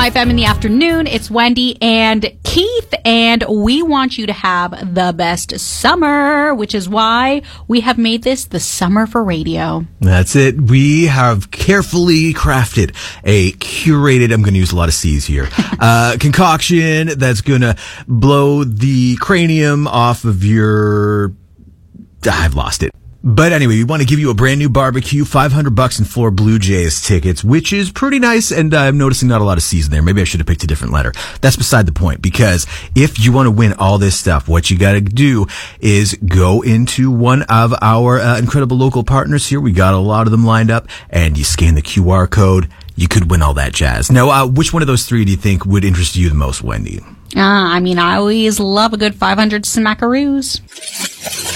Hi, Fam in the afternoon. It's Wendy and Keith, and we want you to have the best summer, which is why we have made this the summer for radio. That's it. We have carefully crafted a curated, I'm going to use a lot of C's here, concoction that's going to blow the cranium off of your... I've lost it. But anyway, we want to give you a brand new barbecue, $500 and 4 Blue Jays tickets, which is pretty nice. And I'm noticing not a lot of C's in there. Maybe I should have picked a different letter. That's beside the point, because if you want to win all this stuff, what you got to do is go into one of our incredible local partners here. We got a lot of them lined up, and you scan the QR code. You could win all that jazz. Now, which one of those three do you think would interest you the most, Wendy? I always love a good 500 smackaroos.